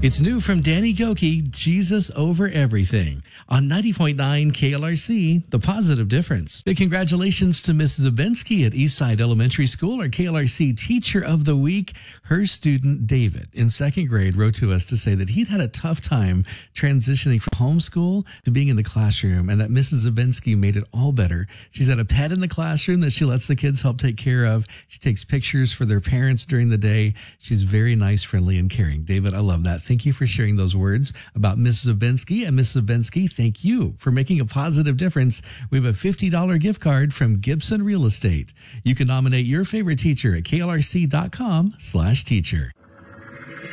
It's new from Danny Gokey, Jesus Over Everything, on 90.9 KLRC, The Positive Difference. Big congratulations to Mrs. Zabinski at Eastside Elementary School, our KLRC Teacher of the Week. Her student, David, in second grade, wrote to us to say that he'd had a tough time transitioning from homeschool to being in the classroom, and that Mrs. Zabinski made it all better. She's got a pet in the classroom that she lets the kids help take care of. She takes pictures for their parents during the day. She's very nice, friendly, and caring. David, I love that. Thank you for sharing those words about Mrs. Zabinski. And Mrs. Zabinski, thank you for making a positive difference. We have a $50 gift card from Gibson Real Estate. You can nominate your favorite teacher at klrc.com/teacher.